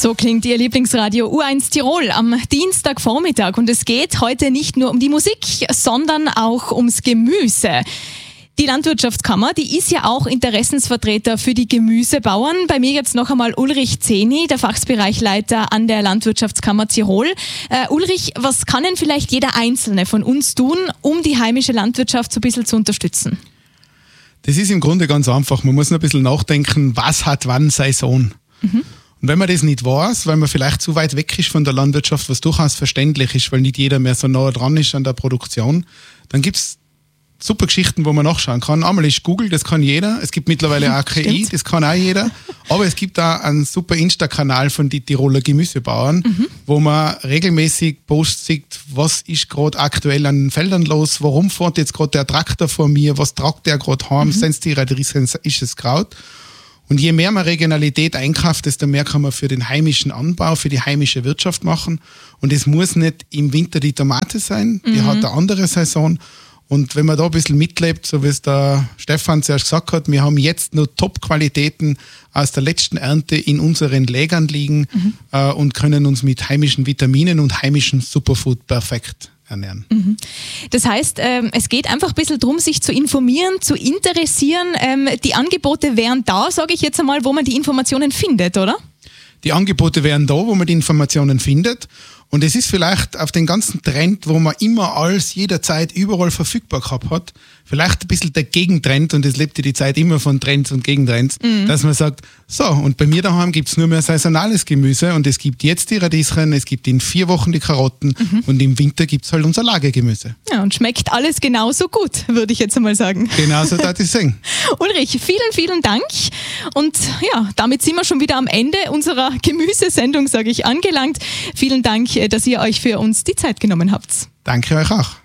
So klingt Ihr Lieblingsradio U1 Tirol am Dienstagvormittag. Und es geht heute nicht nur um die Musik, sondern auch ums Gemüse. Die Landwirtschaftskammer, die ist ja auch Interessensvertreter für die Gemüsebauern. Bei mir jetzt noch einmal Ulrich Zeni, der Fachbereichleiter an der Landwirtschaftskammer Tirol. Ulrich, was kann denn vielleicht jeder Einzelne von uns tun, um die heimische Landwirtschaft so ein bisschen zu unterstützen? Das ist im Grunde ganz einfach. Man muss nur ein bisschen nachdenken, was hat wann Saison. Und wenn man das nicht weiß, weil man vielleicht zu weit weg ist von der Landwirtschaft, was durchaus verständlich ist, weil nicht jeder mehr so nah dran ist an der Produktion, dann gibt es super Geschichten, wo man nachschauen kann. Einmal ist Google, das kann jeder. Es gibt mittlerweile auch KI, das kann auch jeder. Aber es gibt auch einen super Insta-Kanal von den Tiroler Gemüsebauern, wo man regelmäßig Posts sieht, was ist gerade aktuell an den Feldern los, warum fährt jetzt gerade der Traktor vor mir, was tragt der gerade heim, sind es die Riesen, ist es Kraut. Und je mehr man Regionalität einkauft, desto mehr kann man für den heimischen Anbau, für die heimische Wirtschaft machen. Und es muss nicht im Winter die Tomate sein, die hat eine andere Saison. Und wenn man da ein bisschen mitlebt, so wie es der Stefan zuerst gesagt hat, wir haben jetzt noch Top-Qualitäten aus der letzten Ernte in unseren Lägern liegen und können uns mit heimischen Vitaminen und heimischem Superfood perfekt ernähren. Das heißt, es geht einfach ein bisschen darum, sich zu informieren, zu interessieren. Die Angebote wären da, sage ich jetzt einmal, wo man die Informationen findet, oder? Die Angebote wären da, wo man die Informationen findet. Und es ist vielleicht auf den ganzen Trend, wo man immer alles, jederzeit, überall verfügbar gehabt hat, vielleicht ein bisschen der Gegentrend, und es lebt ja die Zeit immer von Trends und Gegentrends, dass man sagt, so, und bei mir daheim gibt es nur mehr saisonales Gemüse und es gibt jetzt die Radieschen, es gibt in 4 Wochen die Karotten und im Winter gibt es halt unser Lagergemüse. Ja, und schmeckt alles genauso gut, würde ich jetzt einmal sagen. Genauso darf ich sagen. Ulrich, vielen, vielen Dank. Und ja, damit sind wir schon wieder am Ende unserer Gemüsesendung, sage ich, angelangt. Vielen Dank, dass ihr euch für uns die Zeit genommen habt. Danke euch auch.